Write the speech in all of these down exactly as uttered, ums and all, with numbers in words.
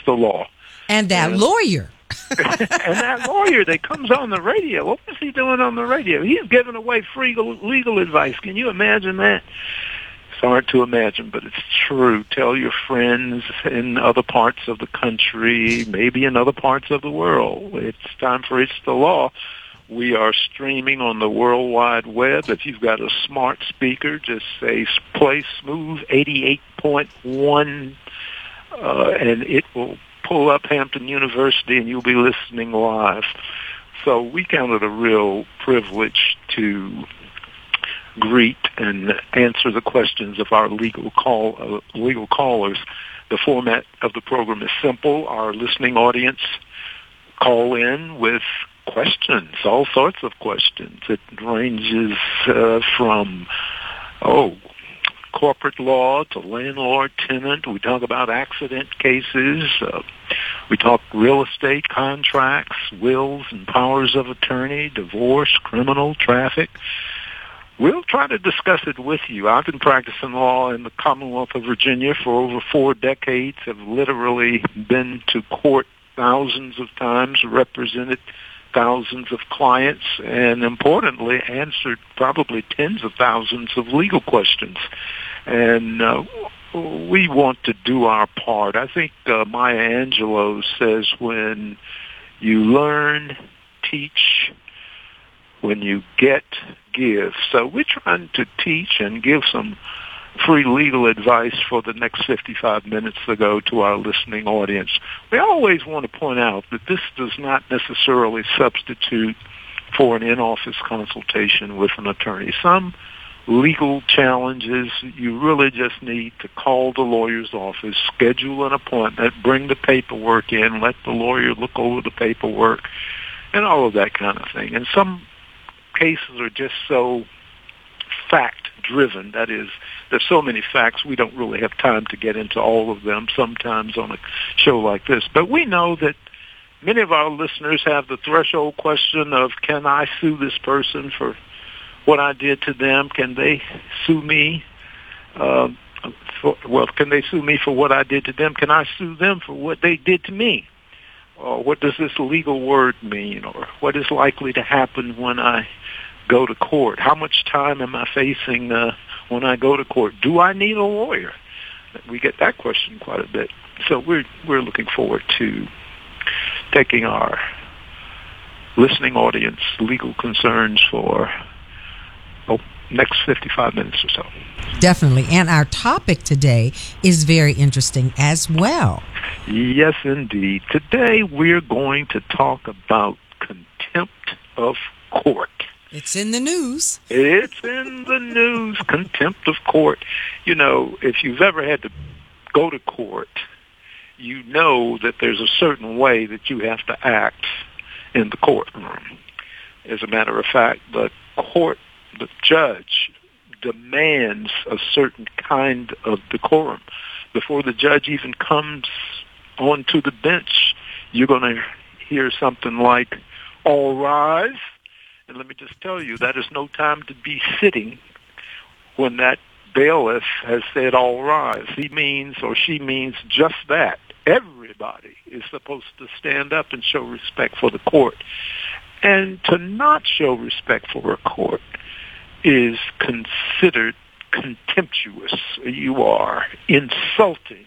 the law. And that and, lawyer. and that lawyer that comes on the radio, what was he doing on the radio? He's giving away free legal advice. Can you imagine that? It's hard to imagine, but it's true. Tell your friends in other parts of the country, maybe in other parts of the world. It's time for It's the Law. We are streaming on the World Wide Web. If you've got a smart speaker, just say play Smooth eighty-eight point one, uh, and it will pull up Hampton University, and you'll be listening live. So we count it a real privilege to greet and answer the questions of our legal call uh, legal callers. The format of the program is simple. Our listening audience call in with questions, all sorts of questions. It ranges uh, from, oh, corporate law to landlord-tenant. We talk about accident cases. Uh, we talk real estate contracts, wills and powers of attorney, divorce, criminal, traffic. We'll try to discuss it with you. I've been practicing law in the Commonwealth of Virginia for over four decades. I've literally been to court thousands of times, represented thousands of clients, and importantly, answered probably tens of thousands of legal questions. And uh, we want to do our part. I think uh, Maya Angelou says, when you learn, teach, when you get, give. So we're trying to teach and give some free legal advice for the next fifty-five minutes to go to our listening audience. We always want to point out that this does not necessarily substitute for an in-office consultation with an attorney. Some legal challenges, you really just need to call the lawyer's office, schedule an appointment, bring the paperwork in, let the lawyer look over the paperwork, and all of that kind of thing. And some cases are just so fact-driven. That is, there's so many facts, we don't really have time to get into all of them sometimes on a show like this. But we know that many of our listeners have the threshold question of, can I sue this person for what I did to them? Can they sue me? Uh, for, well, can they sue me for what I did to them? Can I sue them for what they did to me? Or what does this legal word mean? Or what is likely to happen when I go to court? How much time am I facing uh, when I go to court? Do I need a lawyer? We get that question quite a bit. So we're we're looking forward to taking our listening audience legal concerns for oh, next fifty-five minutes or so. Definitely. And our topic today is very interesting as well. Yes, indeed. Today we're going to talk about contempt of court. It's in the news. It's in the news, contempt of court. You know, if you've ever had to go to court, you know that there's a certain way that you have to act in the courtroom. As a matter of fact, the court, the judge demands a certain kind of decorum. Before the judge even comes onto the bench, you're going to hear something like, "All rise." And let me just tell you, that is no time to be sitting when that bailiff has said, "All rise." He means, or she means, just that. Everybody is supposed to stand up and show respect for the court. And to not show respect for a court is considered contemptuous. You are insulting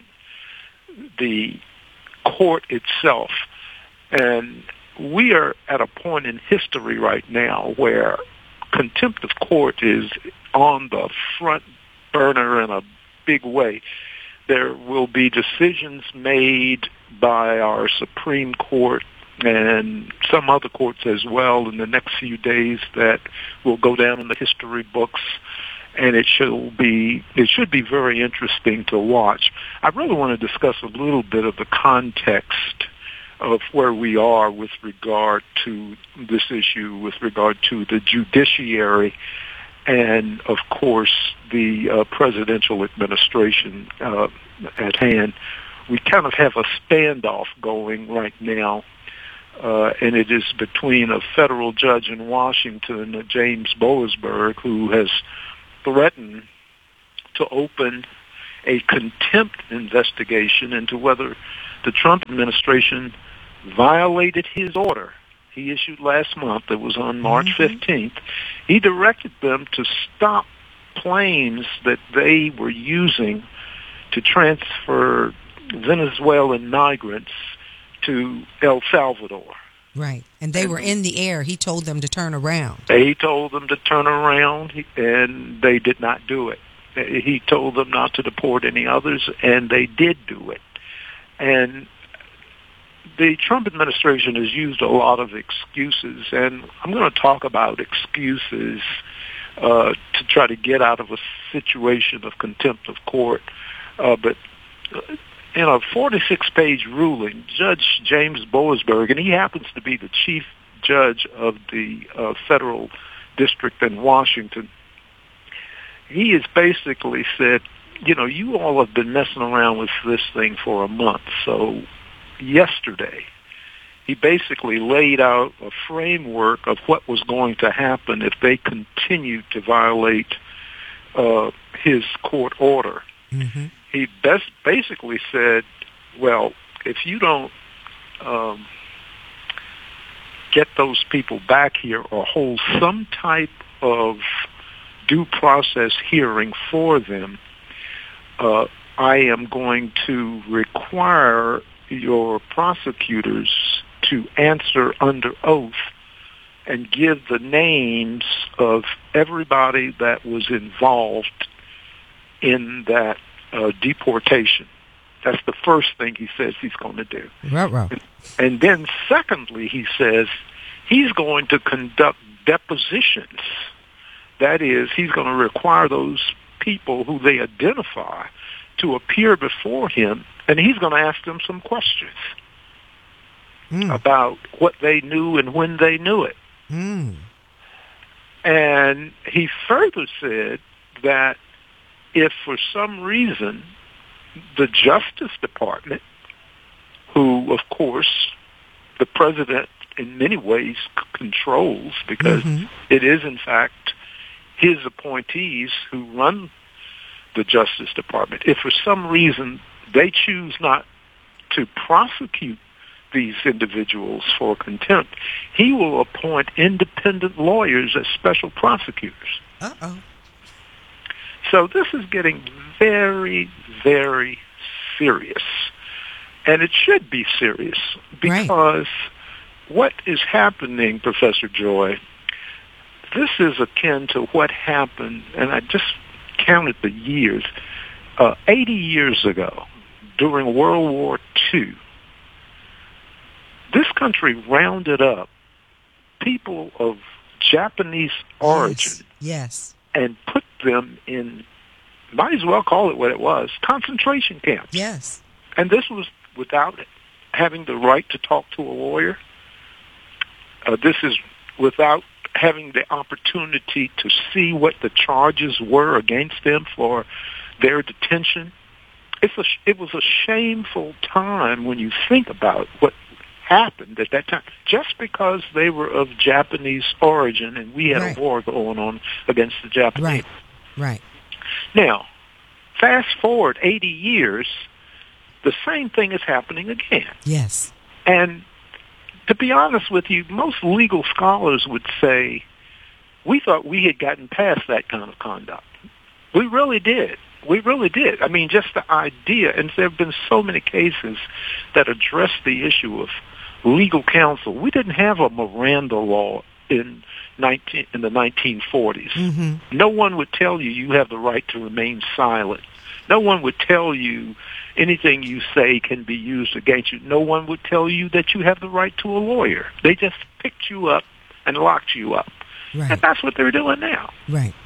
the court itself. And we are at a point in history right now where contempt of court is on the front burner in a big way. There will be decisions made by our Supreme Court and some other courts as well in the next few days that will go down in the history books, and it should be it should be very interesting to watch. I really want to discuss a little bit of the context of where we are with regard to this issue, with regard to the judiciary, and, of course, the uh, presidential administration uh, at hand. We kind of have a standoff going right now, uh, and it is between a federal judge in Washington, uh, James Boasberg, who has threatened to open a contempt investigation into whether the Trump administration violated his order he issued last month. It was on March fifteenth. He directed them to stop planes that they were using to transfer Venezuelan migrants to El Salvador. Right. And they and were in the air. He told them to turn around. He told them to turn around, and they did not do it. He told them not to deport any others, and they did do it. And the Trump administration has used a lot of excuses, and I'm going to talk about excuses uh, to try to get out of a situation of contempt of court. Uh, but in a forty-six page ruling, Judge James Boasberg, and he happens to be the chief judge of the uh, federal district in Washington, he has basically said, you know, you all have been messing around with this thing for a month. So yesterday, he basically laid out a framework of what was going to happen if they continued to violate uh, his court order. Mm-hmm. He best basically said, well, if you don't um, get those people back here or hold some type of due process hearing for them, uh, I am going to require your prosecutors to answer under oath and give the names of everybody that was involved in that uh, deportation. That's the first thing he says he's going to do. Right, right. And, and then secondly, he says he's going to conduct depositions. That is, he's going to require those people who they identify to appear before him, and he's going to ask them some questions mm. about what they knew and when they knew it. Mm. And he further said that if for some reason the Justice Department, who, of course, the president in many ways c- controls because mm-hmm. it is, in fact, his appointees who run the Justice Department, if for some reason they choose not to prosecute these individuals for contempt, he will appoint independent lawyers as special prosecutors. Uh-oh. So this is getting very, very serious. And it should be serious because right. what is happening, Professor Joy, this is akin to what happened, and I just counted the years, uh, eighty years ago during World War Two. This country rounded up people of Japanese origin yes. yes. and put them in, might as well call it what it was, concentration camps. Yes. And this was without having the right to talk to a lawyer. Uh, this is without having the opportunity to see what the charges were against them for their detention. It's a, it was a shameful time when you think about what happened at that time, just because they were of Japanese origin and we had right. a war going on against the Japanese. Right, right. Now, fast forward eighty years, the same thing is happening again. Yes. And to be honest with you, most legal scholars would say, we thought we had gotten past that kind of conduct. We really did. We really did. I mean, just the idea, and there have been so many cases that address the issue of legal counsel. We didn't have a Miranda law in nineteen in the nineteen forties. Mm-hmm. No one would tell you you have the right to remain silent. No one would tell you anything you say can be used against you. No one would tell you that you have the right to a lawyer. They just picked you up and locked you up. Right. And that's what they're doing now. Right.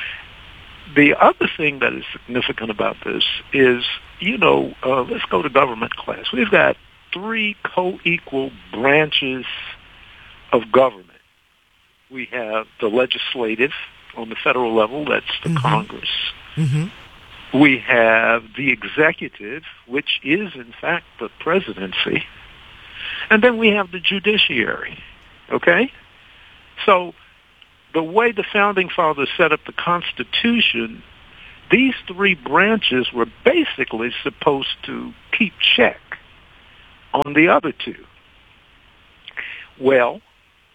The other thing that is significant about this is, you know, uh, let's go to government class. We've got three co-equal branches of government. We have the legislative on the federal level, that's the mm-hmm. Congress. Mm-hmm. We have the executive, which is, in fact, the presidency. And then we have the judiciary, okay? So the way the Founding Fathers set up the Constitution, these three branches were basically supposed to keep check on the other two? Well,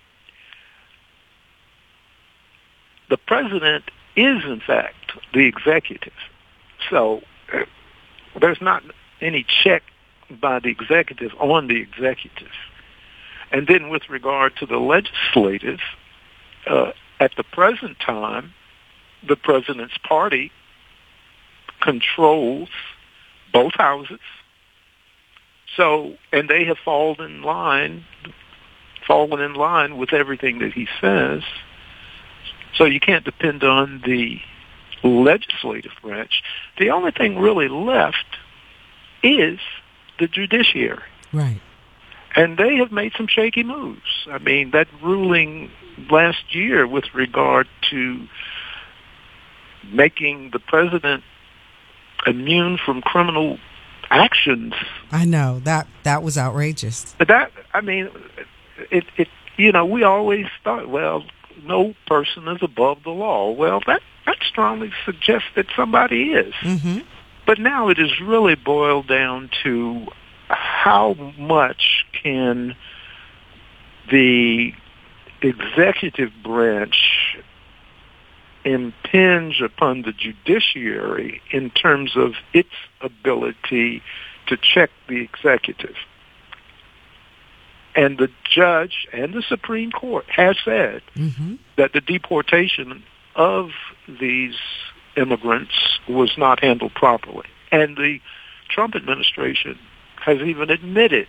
the president is, in fact, the executive. So uh, there's not any check by the executive on the executive. And then with regard to the legislative, uh, at the present time, the president's party controls both houses. So, and they have fallen in line, fallen in line with everything that he says. So you can't depend on the legislative branch. The only thing really left is the judiciary. Right. And they have made some shaky moves. I mean, that ruling last year with regard to making the president immune from criminal actions. I know that that was outrageous. But that, I mean, it, it, you know, we always thought, well, no person is above the law. Well, that, that strongly suggests that somebody is. Mm-hmm. But now it has really boiled down to how much can the executive branch impinge upon the judiciary in terms of its ability to check the executive. And the judge and the Supreme Court has said mm-hmm. that the deportation of these immigrants was not handled properly. And the Trump administration has even admitted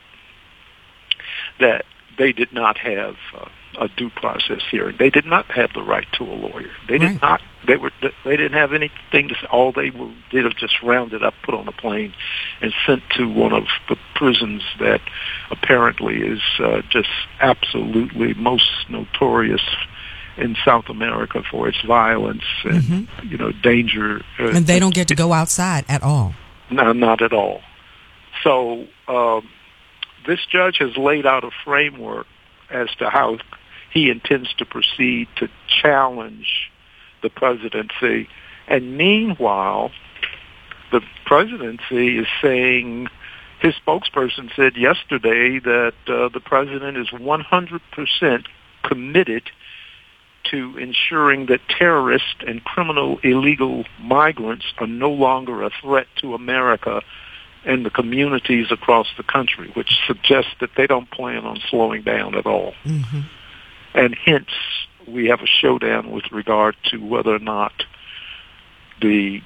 that they did not have uh, a due process hearing. They did not have the right to a lawyer. They did right. not. They were. They didn't have anything to say. All they were, did was just rounded up, put on a plane, and sent to one of the prisons that apparently is uh, just absolutely most notorious in South America for its violence and mm-hmm. you know danger. Uh, and they don't get to go outside at all. No, not at all. So um, this judge has laid out a framework as to how he intends to proceed to challenge the presidency. And meanwhile, the presidency is saying, his spokesperson said yesterday that uh, the president is one hundred percent committed to ensuring that terrorists and criminal illegal migrants are no longer a threat to America and the communities across the country, which suggests that they don't plan on slowing down at all. Mm-hmm. And hence, we have a showdown with regard to whether or not the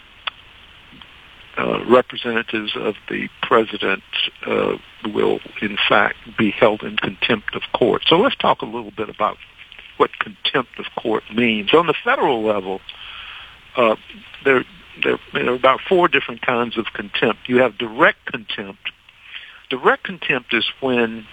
uh, representatives of the president uh, will, in fact, be held in contempt of court. So let's talk a little bit about what contempt of court means. On the federal level, uh, there There, there are about four different kinds of contempt. You have direct contempt. Direct contempt is when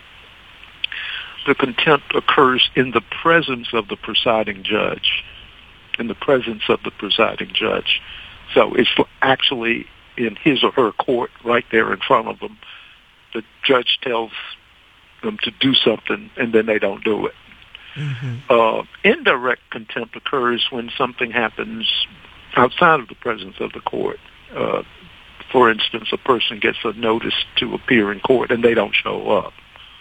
the contempt occurs in the presence of the presiding judge, in the presence of the presiding judge. So it's actually in his or her court right there in front of them. The judge tells them to do something, and then they don't do it. Mm-hmm. Uh, indirect contempt occurs when something happens outside of the presence of the court. Uh, for instance, a person gets a notice to appear in court and they don't show up.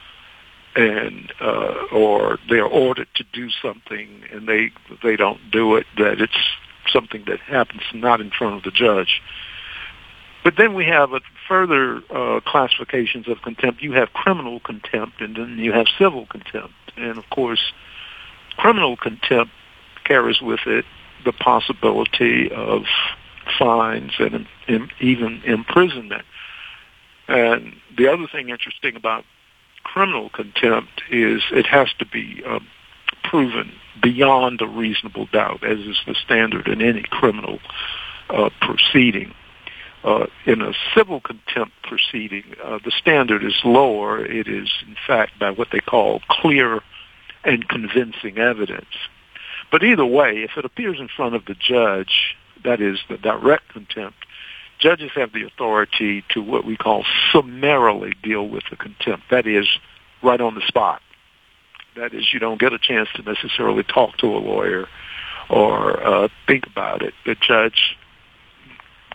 And, uh, or they're ordered to do something and they, they don't do it, that it's something that happens not in front of the judge. But then we have a further, uh, classifications of contempt. You have criminal contempt and then you have civil contempt. And of course, criminal contempt carries with it the possibility of fines and in, even imprisonment. And the other thing interesting about criminal contempt is it has to be uh, proven beyond a reasonable doubt, as is the standard in any criminal uh, proceeding. Uh, in a civil contempt proceeding, uh, the standard is lower. It is, in fact, by what they call clear and convincing evidence. But either way, if it appears in front of the judge, that is the direct contempt, judges have the authority to what we call summarily deal with the contempt. That is, right on the spot. That is, you don't get a chance to necessarily talk to a lawyer or uh, think about it. The judge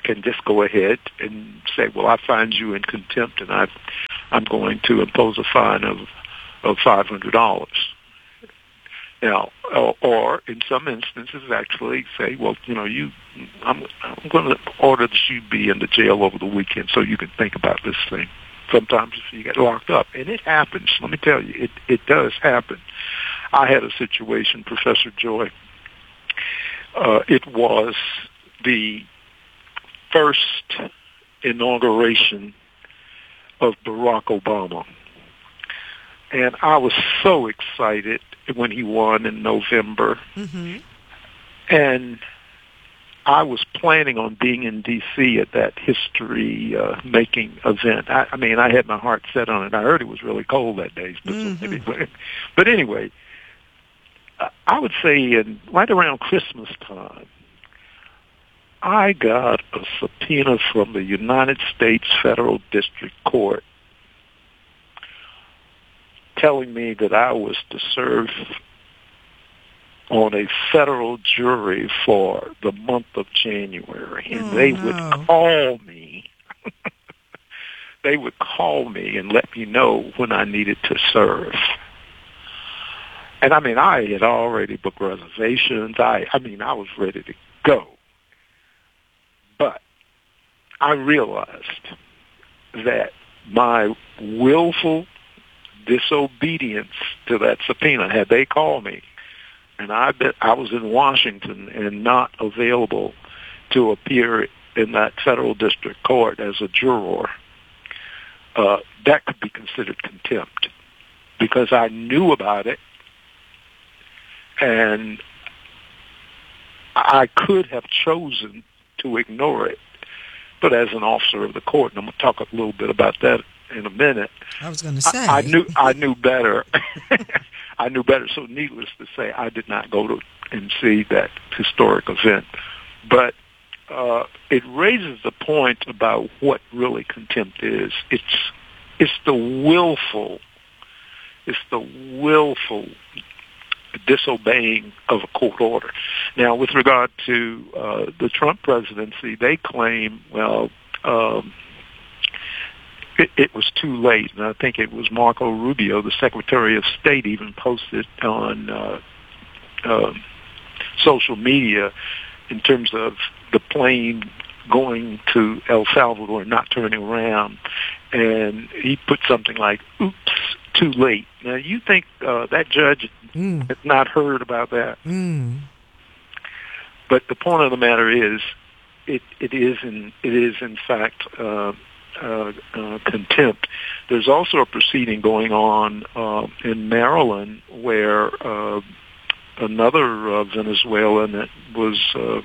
can just go ahead and say, well, I find you in contempt, and I, I'm going to impose a fine of of five hundred dollars. Now, or, or in some instances, actually say, well, you know, you, I'm, I'm going to order that you be in the jail over the weekend so you can think about this thing. Sometimes you get locked up, and it happens. Let me tell you, it it does happen. I had a situation, Professor Joy. Uh, it was the first inauguration of Barack Obama. And I was so excited when he won in November. Mm-hmm. And I was planning on being in D C at that history-making uh, event. I, I mean, I had my heart set on it. I heard it was really cold that day. But, mm-hmm. anyway, but anyway, I would say in, right around Christmas time, I got a subpoena from the United States Federal District Court telling me that I was to serve on a federal jury for the month of January. And oh, they no. would call me. They would call me and let me know when I needed to serve. And, I mean, I had already booked reservations. I, I mean, I was ready to go. But I realized that my willful disobedience to that subpoena, had they called me, and I bet I was in Washington and not available to appear in that federal district court as a juror, uh, that could be considered contempt because I knew about it, and I could have chosen to ignore it. But as an officer of the court, and I'm going to talk a little bit about that in a minute. I was going to say I, I knew I knew better. I knew better. So, needless to say, I did not go to and see that historic event. But uh, it raises the point about what really contempt is. It's it's the willful, it's the willful disobeying of a court order. Now, with regard to uh, the Trump presidency, they claim, well, um, it, it was too late. And I think it was Marco Rubio, the Secretary of State, even posted on uh, uh, social media in terms of the plane going to El Salvador and not turning around. And he put something like, oops, too late. Now, you think uh, that judge mm. has not heard about that? Mm. But the point of the matter is, it it is in it is in fact uh, uh, uh, contempt. There's also a proceeding going on uh, in Maryland where uh, another uh, Venezuelan that was uh,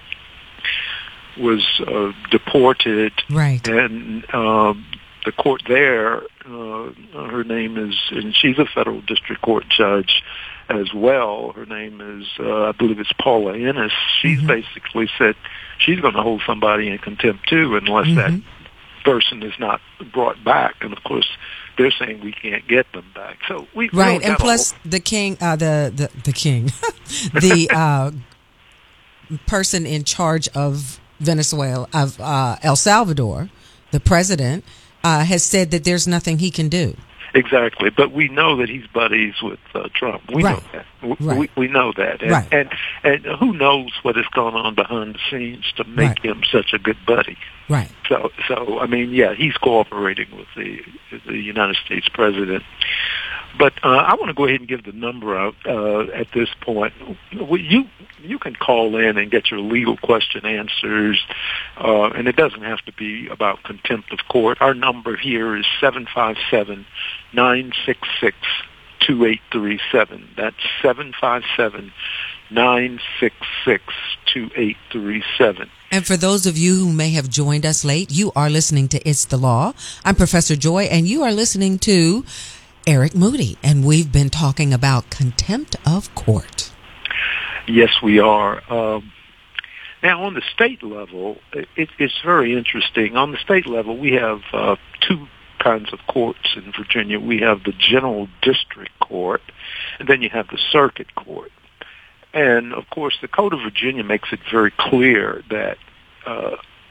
was uh, deported, right, and uh, the court there, uh, her name is, and she's a federal district court judge as well. Her name is, uh, I believe it's Paula Ennis. She's mm-hmm. basically said she's going to hold somebody in contempt too unless mm-hmm. that person is not brought back. And of course, they're saying we can't get them back. So we right, and plus whole... the king, uh, the, the the king, the uh, person in charge of Venezuela, of uh, El Salvador, the president. Uh, has said that there's nothing he can do. Exactly, but we know that he's buddies with uh, Trump. We right. know that. We, right. we, we know that, and, right. and and who knows what has gone on behind the scenes to make right. him such a good buddy. Right. So, so I mean, yeah, he's cooperating with the the United States president. But uh, I want to go ahead and give the number out uh, at this point. You you can call in and get your legal question answers, uh, and it doesn't have to be about contempt of court. Our number here is seven five seven, nine six six, two eight three seven. That's seven five seven, nine six six, two eight three seven. And for those of you who may have joined us late, you are listening to It's the Law. I'm Professor Joy, and you are listening to Eric Moody, and we've been talking about contempt of court. Yes, we are. Um, now, on the state level, it, it's very interesting. On the state level, we have uh, two kinds of courts in Virginia. We have the General District Court, and then you have the Circuit Court. And, of course, the Code of Virginia makes it very clear that uh,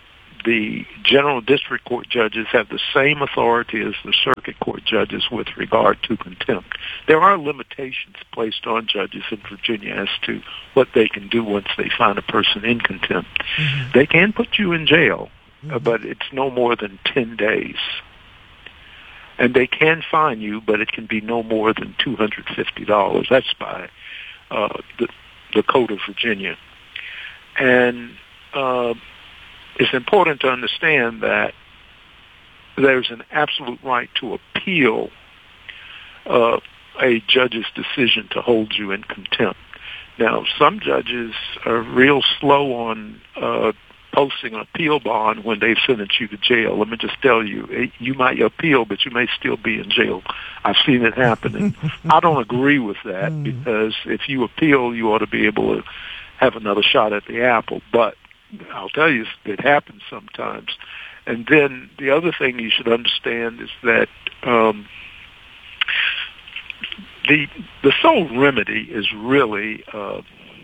the general district court judges have the same authority as the circuit court judges with regard to contempt. There are limitations placed on judges in Virginia as to what they can do once they find a person in contempt. Mm-hmm. They can put you in jail, mm-hmm. uh, but it's no more than ten days. And they can fine you, but it can be no more than two hundred fifty dollars. That's by uh, the, the Code of Virginia. And uh, it's important to understand that there's an absolute right to appeal uh, a judge's decision to hold you in contempt. Now, some judges are real slow on uh, posting an appeal bond when they've sentenced you to jail. Let me just tell you, you might appeal, but you may still be in jail. I've seen it happen, and I don't agree with that mm. because if you appeal, you ought to be able to have another shot at the apple. But I'll tell you, it happens sometimes. And then the other thing you should understand is that um, the the sole remedy is really uh,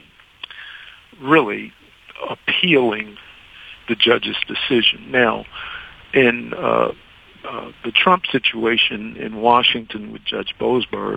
really appealing the judge's decision. Now, in uh, uh, the Trump situation in Washington with Judge Boasberg,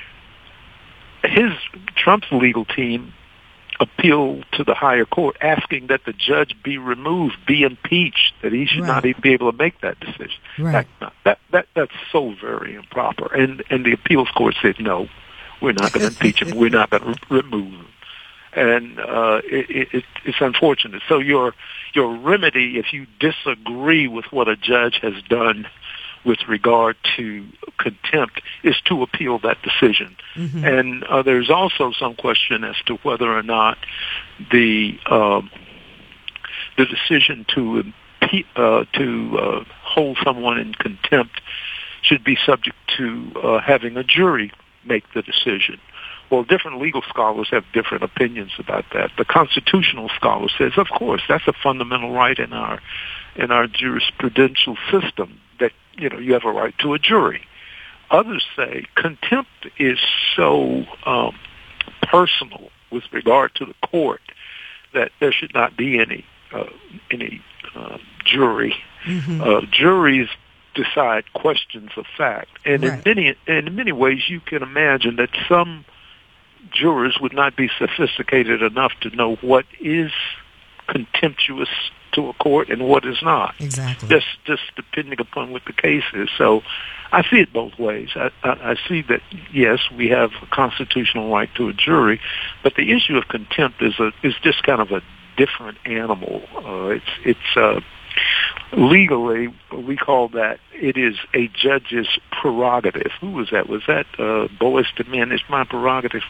his Trump's legal team appealed to the higher court asking that the judge be removed, be impeached, that he should right. not even be able to make that decision. Right. That, that, that, that's so very improper. And, and the appeals court said, no, we're not going to impeach him. We're not going to re- remove him. And uh, it, it, it's unfortunate. So your your remedy, if you disagree with what a judge has done with regard to contempt, is to appeal that decision. Mm-hmm. And uh, there's also some question as to whether or not the um, the decision to impe- uh, to uh, hold someone in contempt should be subject to uh, having a jury make the decision. Well, different legal scholars have different opinions about that. The constitutional scholar says, of course, that's a fundamental right in our in our jurisprudential system, that, you know, you have a right to a jury. Others say contempt is so um, personal with regard to the court that there should not be any uh, any uh, jury. Mm-hmm. Uh, juries decide questions of fact, and right. in many in many ways, you can imagine that some jurors would not be sophisticated enough to know what is contemptuous to a court and what is not. Exactly. Just just depending upon what the case is. So I see it both ways. I, I, I see that, yes, we have a constitutional right to a jury, but the issue of contempt is a is just kind of a different animal. Uh, it's it's uh, legally, we call that, it is a judge's prerogative. Who was that? Was that uh, Boyz two Men? It's my prerogative.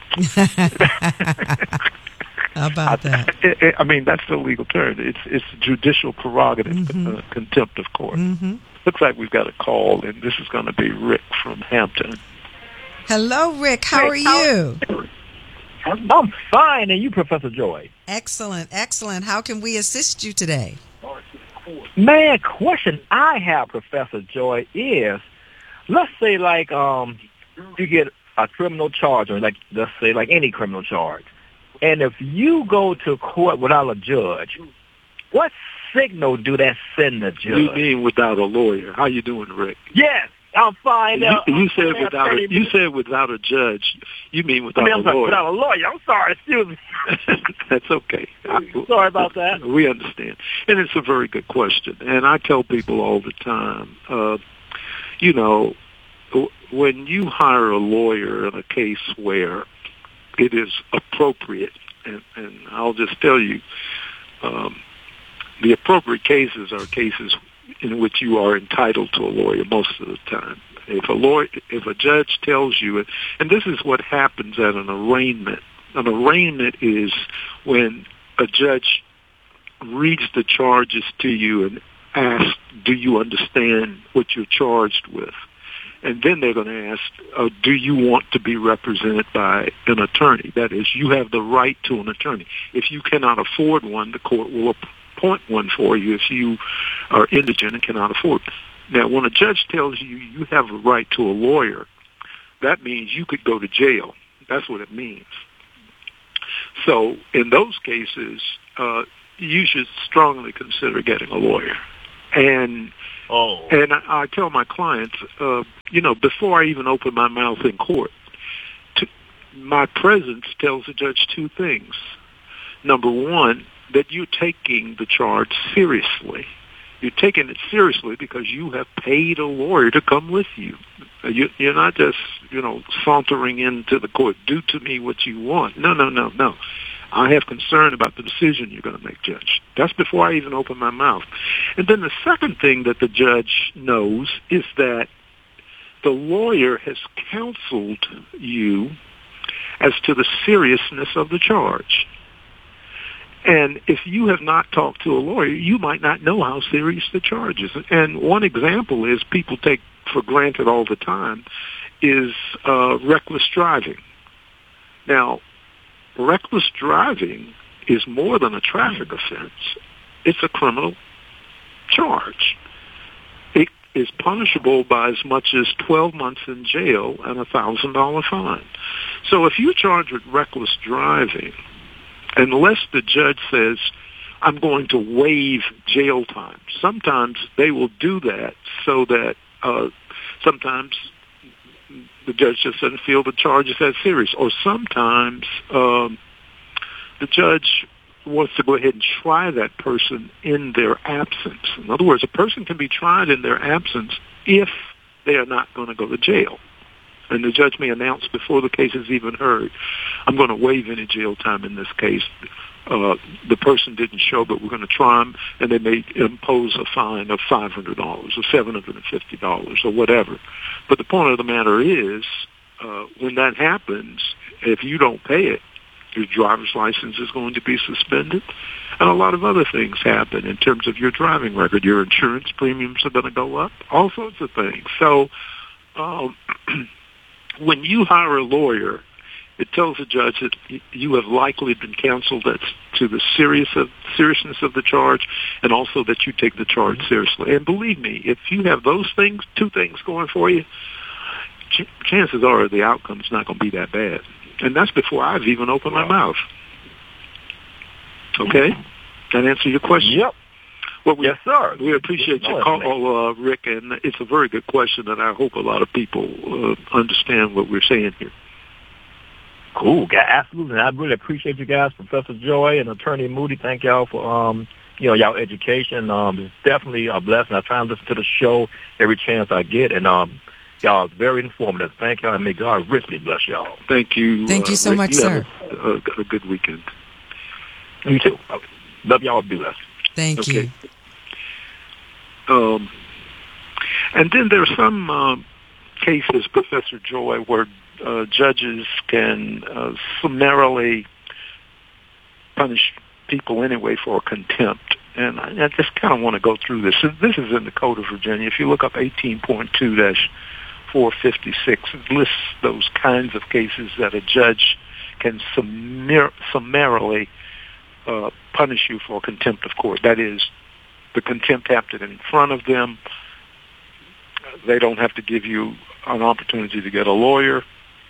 How about that? I, I, I mean, that's the legal term. It's it's judicial prerogative, mm-hmm. uh, contempt of court. Mm-hmm. Looks like we've got a call, and this is going to be Rick from Hampton. Hello, Rick. How are you? I'm fine, and you, Professor Joy? Excellent, excellent. How can we assist you today? Man, question I have, Professor Joy, is, let's say, like, um, you get a criminal charge, or like, let's say, like any criminal charge, and if you go to court without a judge, what signal do that send the judge? You mean without a lawyer? How you doing, Rick? Yes, I'm fine. You, uh, you said without a, you said without a judge. You mean without I mean, I'm a lawyer? Without a lawyer. I'm sorry. Excuse me. That's okay. Sorry about that. We understand, and it's a very good question. And I tell people all the time, uh, you know, when you hire a lawyer in a case where it is appropriate, and, and I'll just tell you, um, the appropriate cases are cases in which you are entitled to a lawyer most of the time. If a lawyer, if a judge tells you, and this is what happens at an arraignment. An arraignment is when a judge reads the charges to you and asks, do you understand what you're charged with? And then they're going to ask, uh, do you want to be represented by an attorney? That is, you have the right to an attorney. If you cannot afford one, the court will appoint one for you if you are indigent and cannot afford. Now, when a judge tells you you have a right to a lawyer, that means you could go to jail. That's what it means. So in those cases, uh, you should strongly consider getting a lawyer. And Oh. and I, I tell my clients, uh, you know, before I even open my mouth in court, to, my presence tells the judge two things. Number one, that you're taking the charge seriously. You're taking it seriously because you have paid a lawyer to come with you. you. You're not just, you know, sauntering into the court, do to me what you want. No, no, no, no. I have concern about the decision you're going to make, Judge. That's before I even open my mouth. And then the second thing that the judge knows is that the lawyer has counseled you as to the seriousness of the charge. And if you have not talked to a lawyer, you might not know how serious the charge is. And one example is people take for granted all the time is uh, reckless driving. Now, reckless driving is more than a traffic offense. It's a criminal charge. It is punishable by as much as twelve months in jail and a one thousand dollars fine. So if you're charged with reckless driving, unless the judge says, I'm going to waive jail time, sometimes they will do that so that uh, sometimes the judge just doesn't feel the charge is that serious. Or sometimes um, the judge wants to go ahead and try that person in their absence. In other words, a person can be tried in their absence if they are not going to go to jail. And the judge may announce before the case is even heard, I'm going to waive any jail time in this case. Uh, the person didn't show, but we're going to try them, and they may impose a fine of five hundred dollars or seven hundred fifty dollars or whatever. But the point of the matter is, uh, when that happens, if you don't pay it, your driver's license is going to be suspended, and a lot of other things happen in terms of your driving record. Your insurance premiums are going to go up, all sorts of things. So um, when you hire a lawyer, it tells the judge that you have likely been counseled as to the serious of, seriousness of the charge, and also that you take the charge seriously. And believe me, if you have those things, two things going for you, ch- chances are the outcome is not going to be that bad. And that's before I've even opened my mouth. Okay? That answer your question? Yep. Well, we, yes, sir. We appreciate your call, uh, Rick, and it's a very good question, and I hope a lot of people uh, understand what we're saying here. Cool, guy. Absolutely. I really appreciate you guys, Professor Joy and Attorney Moody. Thank y'all for um, you know, y'all education. Um, it's definitely a blessing. I try and listen to the show every chance I get, and um, y'all are very informative. Thank y'all, and may God richly bless y'all. Thank you. Thank you uh, so Rick, much, you sir. Have a, a, a good weekend. You too. Love y'all. Be blessed. Thank okay. you. Um, and then there are some uh, cases, Professor Joy, where uh, judges can uh, summarily punish people anyway for contempt. And I, I just kind of want to go through this. This is in the Code of Virginia. If you look up eighteen point two dash four fifty-six, it lists those kinds of cases that a judge can summar- summarily uh, punish you for contempt of court. That is, the contempt happened in front of them. They don't have to give you an opportunity to get a lawyer.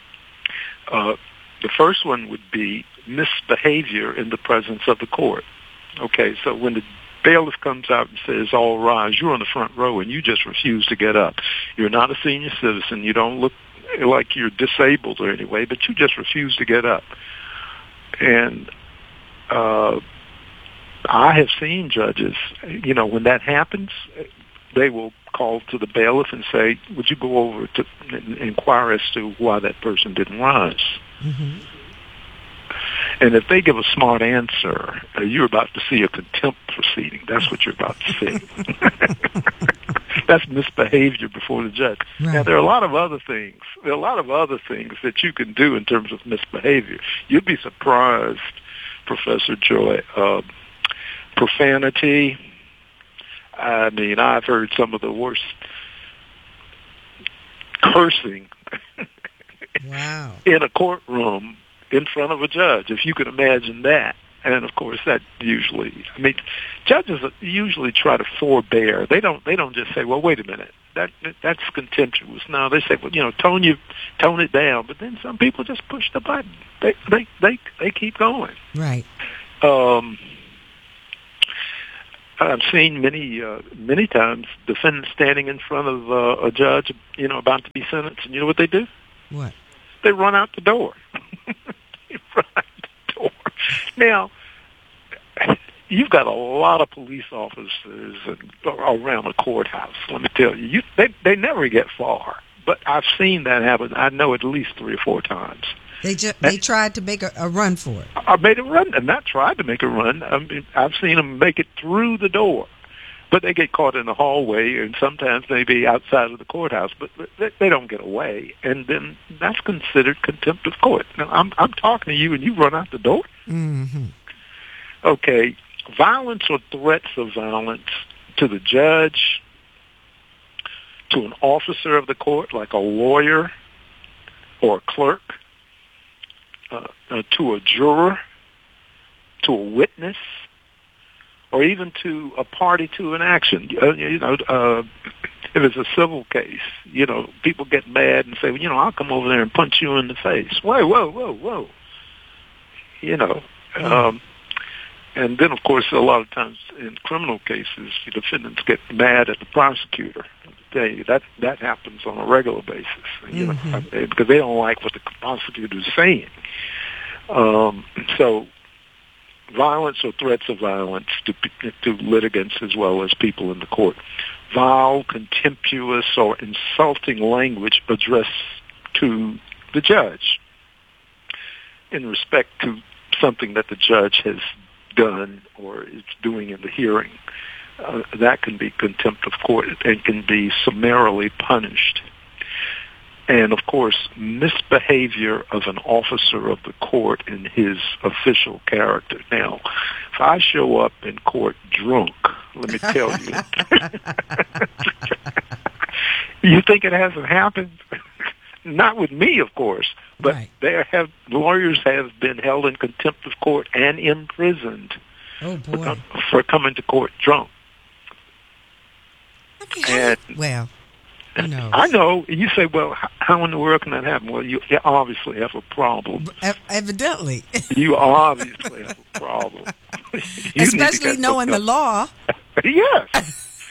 Uh, the first one would be misbehavior in the presence of the court. Okay, so when the bailiff comes out and says, all rise, you're on the front row and you just refuse to get up. You're not a senior citizen. You don't look like you're disabled or anyway, but you just refuse to get up. And uh, I have seen judges, you know, when that happens, they will call to the bailiff and say, would you go over to inquire as to why that person didn't rise? Mm-hmm. And if they give a smart answer, uh, you're about to see a contempt proceeding. That's what you're about to see. That's misbehavior before the judge. Right. Now, there are a lot of other things. There are a lot of other things that you can do in terms of misbehavior. You'd be surprised, Professor Joy. Uh, profanity. I mean, I've heard some of the worst cursing wow. in a courtroom in front of a judge, if you can imagine that. And of course, that usually, I mean, judges usually try to forbear. They don't. They don't just say, "Well, wait a minute, that that's contemptuous." No, they say, "Well, you know, tone you tone it down." But then some people just push the button. They they they they keep going. Right. Um. I've seen many, uh, many times defendants standing in front of uh, a judge, you know, about to be sentenced, and you know what they do? What? They run out the door. They run out the door. Now, you've got a lot of police officers around the courthouse. Let me tell you, you they they never get far. But I've seen that happen. I know at least three or four times. They just they tried to make a, a run for it. I made a run, and not tried to make a run. I mean, I've seen them make it through the door, but they get caught in the hallway, and sometimes they be outside of the courthouse, but they, they don't get away, and then that's considered contempt of court. Now, I'm I'm talking to you, and you run out the door. Mm-hmm. Okay, violence or threats of violence to the judge, to an officer of the court, like a lawyer or a clerk, uh, uh, to a juror, to a witness, or even to a party to an action. Uh, you know, uh, if it's a civil case, you know, people get mad and say, well, you know, I'll come over there and punch you in the face. Whoa, whoa, whoa, whoa. You know, um, and then, of course, a lot of times in criminal cases, the defendants get mad at the prosecutor. They, that that happens on a regular basis, you mm-hmm. know, because they don't like what the prosecutor is saying. Um, so, violence or threats of violence to, to litigants as well as people in the court. Vile, contemptuous, or insulting language addressed to the judge in respect to something that the judge has done or is doing in the hearing. Uh, that can be contempt of court and can be summarily punished. And, of course, misbehavior of an officer of the court in his official character. Now, if I show up in court drunk, let me tell you, you think it hasn't happened? Not with me, of course, but right. there have lawyers have been held in contempt of court and imprisoned oh, boy. For, for coming to court drunk. And well, who knows? I know. You say, well, how in the world can that happen? Well, you obviously have a problem. E- evidently. You obviously have a problem. Especially knowing the law. Yes.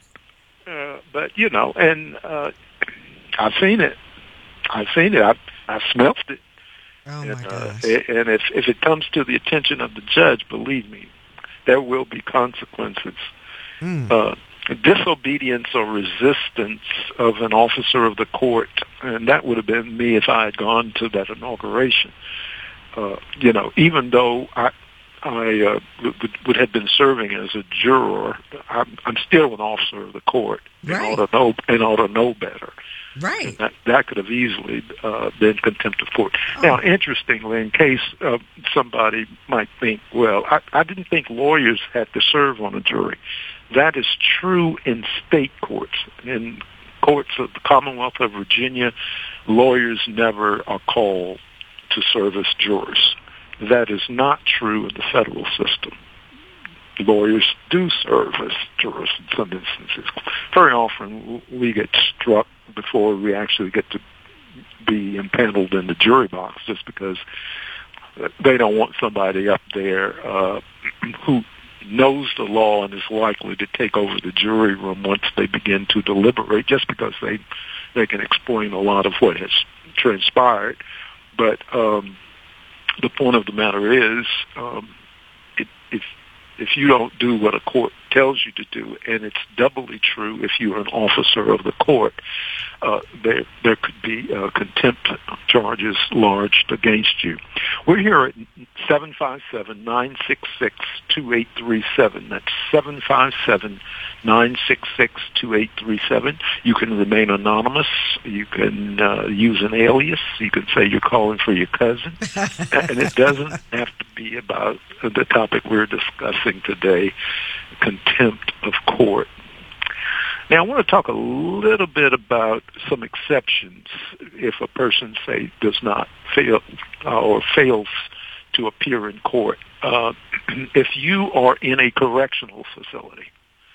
uh, but, you know, and uh, I've seen it. I've seen it. I've, I've smelled it. Oh, and, my gosh. Uh, and if, if it comes to the attention of the judge, believe me, there will be consequences. Mm. Uh, disobedience or resistance of an officer of the court, and that would have been me if I had gone to that inauguration. Uh, you know, even though I, I uh, would, would have been serving as a juror, I'm, I'm still an officer of the court, right. and ought to know, and ought to know better. Right. And that, that could have easily uh, been contempt of court. Oh. Now, interestingly, in case uh, somebody might think, well, I, I didn't think lawyers had to serve on a jury. That is true in state courts. In courts of the Commonwealth of Virginia, lawyers never are called to serve as jurors. That is not true in the federal system. Lawyers do serve as jurors in some instances. Very often we get struck before we actually get to be impaneled in the jury box just because they don't want somebody up there uh, who knows the law and is likely to take over the jury room once they begin to deliberate, just because they they can explain a lot of what has transpired. But um, the point of the matter is, um, it, if if you don't do what a court tells you to do, and it's doubly true if you're an officer of the court, uh, there there could be uh, contempt charges lodged against you. We're here at seven five seven, nine six six, two eight three seven. That's seven five seven, nine six six, two eight three seven. You can remain anonymous. You can uh, use an alias. You can say you're calling for your cousin. And it doesn't have to be about the topic we're discussing today, contempt of court. Now, I want to talk a little bit about some exceptions if a person, say, does not fail uh, or fails to appear in court. Uh, if you are in a correctional facility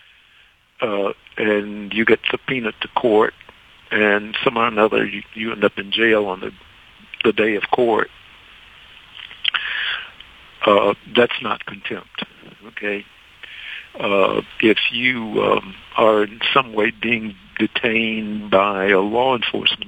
uh, and you get subpoenaed to court and somehow or another you, you end up in jail on the, the day of court, uh, that's not contempt, okay? uh, if you um, are in some way being detained by a law enforcement